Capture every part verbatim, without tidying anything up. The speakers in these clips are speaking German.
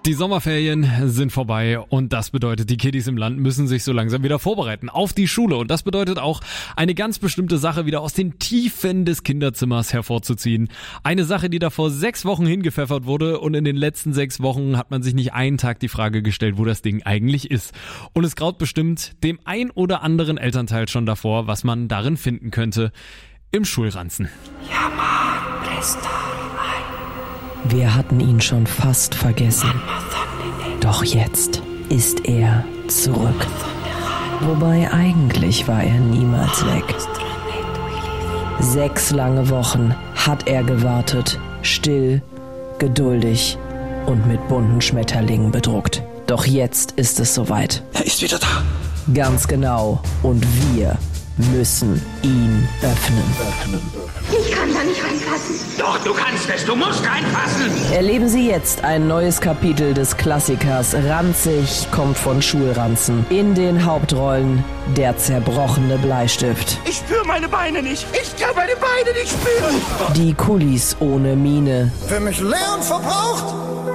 Die Sommerferien sind vorbei und das bedeutet, die Kiddies im Land müssen sich so langsam wieder vorbereiten auf die Schule. Und das bedeutet auch, eine ganz bestimmte Sache wieder aus den Tiefen des Kinderzimmers hervorzuziehen. Eine Sache, die da vor sechs Wochen hingepfeffert wurde und in den letzten sechs Wochen hat man sich nicht einen Tag die Frage gestellt, wo das Ding eigentlich ist. Und es graut bestimmt dem ein oder anderen Elternteil schon davor, was man darin finden könnte. Im Schulranzen. Ja, Mann, Presta. Wir hatten ihn schon fast vergessen. Doch jetzt ist er zurück. Wobei eigentlich war er niemals weg. Sechs lange Wochen hat er gewartet, still, geduldig und mit bunten Schmetterlingen bedruckt. Doch jetzt ist es soweit. Er ist wieder da. Ganz genau. Und wir müssen ihn öffnen. Ich kann da nicht reinpassen. Doch, du kannst es. Du musst reinpassen. Erleben Sie jetzt ein neues Kapitel des Klassikers Ranzig kommt von Schulranzen. In den Hauptrollen der zerbrochene Bleistift. Ich spüre meine Beine nicht. Ich kann meine Beine nicht spüren. Die Kulis ohne Miene. Für mich leer und verbraucht.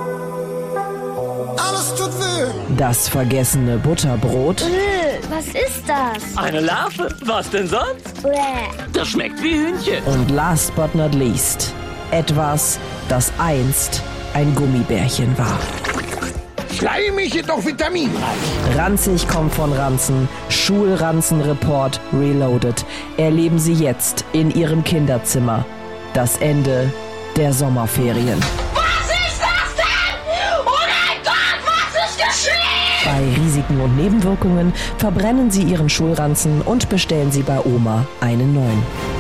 Alles tut weh. Das vergessene Butterbrot. Äh, was ist das? Eine Larve? Was denn sonst? Bäh. Das schmeckt wie Hühnchen. Und last but not least, etwas, das einst ein Gummibärchen war. Schleimig, jedoch vitaminreich. Ranzig kommt von Ranzen. Schulranzen-Report Reloaded. Erleben Sie jetzt in Ihrem Kinderzimmer das Ende der Sommerferien. Was ist das denn? Oh mein Gott, was ist geschehen? Bei Risiken und Nebenwirkungen verbrennen Sie Ihren Schulranzen und bestellen Sie bei Oma einen neuen.